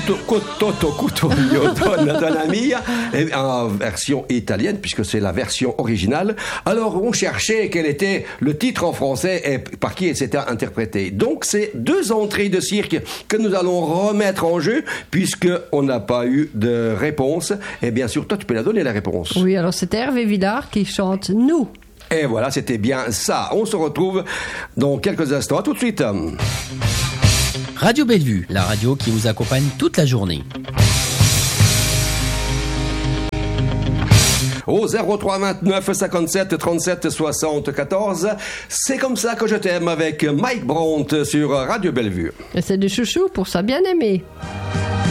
Toto Cutugno Donna Mia, en version italienne, puisque c'est la version originale. Alors, on cherchait quel était le titre en français et par qui c'était interprété. Donc, c'est 2 entrées de cirque que nous allons remettre en jeu, puisqu'on n'a pas eu de réponse. Et bien sûr, toi, tu peux la donner, la réponse. Oui, alors c'était Hervé Villard qui chante « Nous ». Et voilà, c'était bien ça. On se retrouve dans quelques instants. À tout de suite. Radio Bellevue, la radio qui vous accompagne toute la journée. Au 03 29 57 37 74. C'est comme ça que je t'aime avec Mike Brandt sur Radio Bellevue. Et c'est du chouchou pour sa bien-aimée.